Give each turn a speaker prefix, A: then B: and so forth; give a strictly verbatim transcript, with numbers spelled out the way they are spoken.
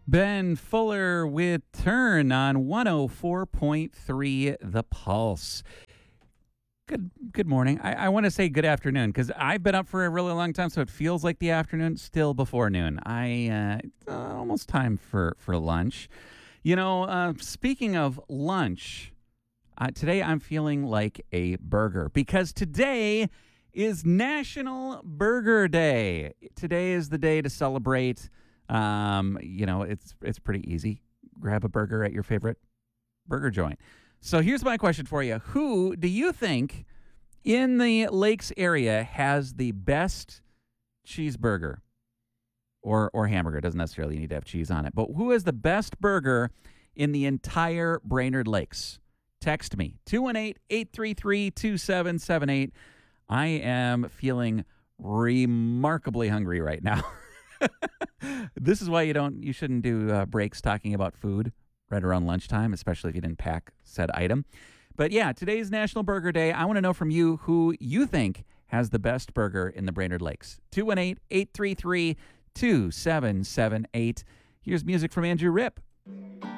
A: Ben Fuller with Turn on one oh four point three The Pulse. Good good morning. I, I want to say good afternoon because I've been up for a really long time, so it feels like the afternoon, still before noon. I uh, it's uh, almost time for, for lunch. You know, uh, speaking of lunch, uh, today I'm feeling like a burger because today is National Burger Day. Today is the day to celebrate. Um, you know, it's it's pretty easy. Grab a burger at your favorite burger joint. So here's my question for you. Who do you think in the Lakes area has the best cheeseburger or or hamburger? It doesn't necessarily need to have cheese on it. But who has the best burger in the entire Brainerd Lakes? Text me, two one eight, eight three three, two seven seven eight. I am feeling remarkably hungry right now. This is why you don't you shouldn't do uh, breaks talking about food right around lunchtime, especially if you didn't pack said item. But yeah, today's National Burger Day. I want to know from you who you think has the best burger in the Brainerd Lakes. two one eight, eight three three, two seven seven eight. Here's music from Andrew Ripp.